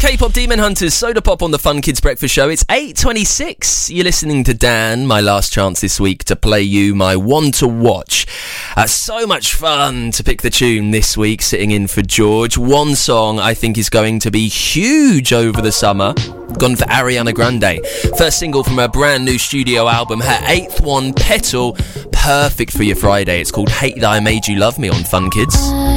K-pop Demon Hunters, Soda Pop on the Fun Kids Breakfast Show. It's 8:26. You're listening to Dan, my last chance this week to play you my one to watch. So much fun to pick the tune this week, sitting in for George. One song I think is going to be huge over the summer. Gone for Ariana Grande. First single from her brand new studio album, her 8th one, Petal. Perfect for your Friday. It's called Hate That I Made You Love Me on Fun Kids.